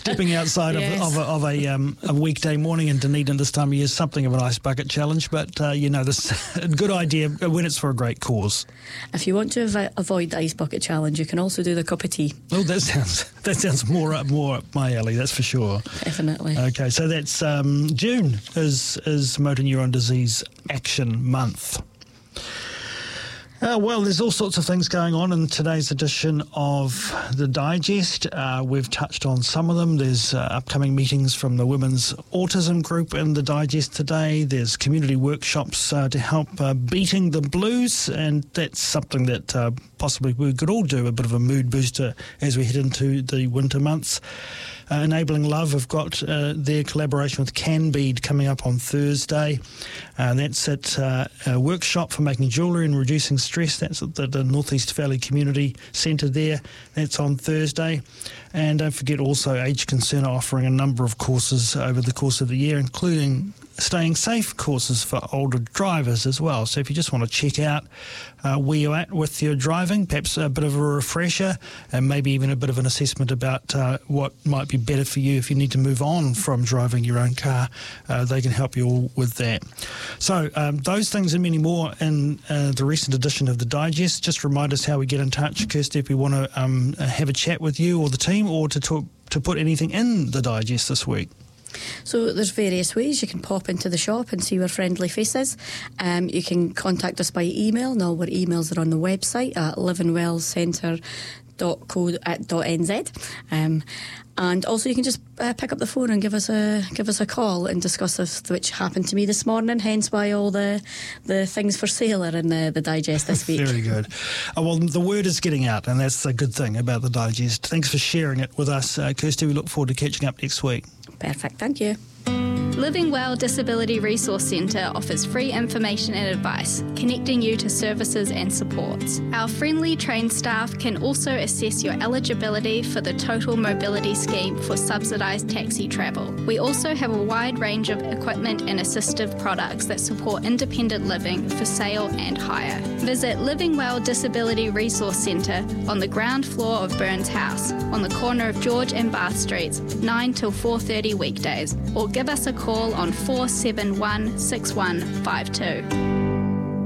stepping outside of a weekday morning in Dunedin this time of year is something of an ice bucket challenge, but this a good idea when it's for a great cause. If you want to avoid the ice bucket challenge, you can also do the cup of tea. Oh, that sounds more up my alley, that's for sure. Definitely. Okay, so that's June is Motor Neuron Disease Action Month. Well, there's all sorts of things going on in today's edition of the Digest. We've touched on some of them. There's upcoming meetings from the Women's Autism Group in the Digest today. There's community workshops to help beating the blues, and that's something that possibly we could all do, a bit of a mood booster as we head into the winter months. Enabling Love have got their collaboration with Canbead coming up on Thursday. That's at a workshop for making jewellery and reducing stress. That's at the North East Valley Community Centre there. That's on Thursday. And don't forget also Age Concern are offering a number of courses over the course of the year, including staying safe courses for older drivers as well. So if you just want to check out where you're at with your driving, perhaps a bit of a refresher and maybe even a bit of an assessment about what might be better for you if you need to move on from driving your own car, they can help you all with that. So those things and many more in the recent edition of the Digest. Just remind us how we get in touch, Kirsty, if we want to have a chat with you or the team, or to put anything in the Digest this week. So there's various ways. You can pop into the shop and see our friendly faces. You can contact us by email. Now our emails are on the website at livingwellcentre.co.nz. And also you can just pick up the phone and give us a call and discuss this, which happened to me this morning, hence why all the things for sale are in the Digest this week. Very good. Well, the word is getting out, and that's the good thing about the Digest. Thanks for sharing it with us, Kirsty. We look forward to catching up next week. Perfect, thank you. Living Well Disability Resource Centre offers free information and advice, connecting you to services and supports. Our friendly trained staff can also assess your eligibility for the Total Mobility Scheme for subsidised taxi travel. We also have a wide range of equipment and assistive products that support independent living for sale and hire. Visit Living Well Disability Resource Centre on the ground floor of Burns House, on the corner of George and Bath Streets, 9 till 4:30 weekdays, or give us a call on 471 6152.